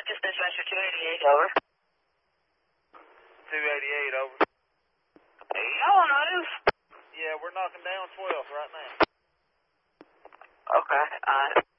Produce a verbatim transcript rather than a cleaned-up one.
Memphis Dispatcher two eighty-eight, over. two eighty-eight, over. Y'all on the roof? Yeah, we're knocking down twelve right now. Okay, alright.